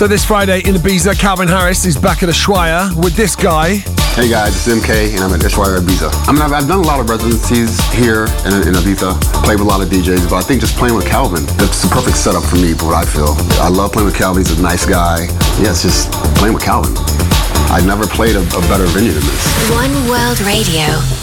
So this Friday in Ibiza, Calvin Harris is back at Ushuaia with this guy. Hey guys, it's MK and I'm at Ushuaia, Ibiza. I mean, I've done a lot of residencies here in Ibiza, played with a lot of DJs, but I think just playing with Calvin, that's the perfect setup for me, for what I feel. I love playing with Calvin, he's a nice guy. Yeah, it's just playing with Calvin. I've never played a better venue than this. One World Radio.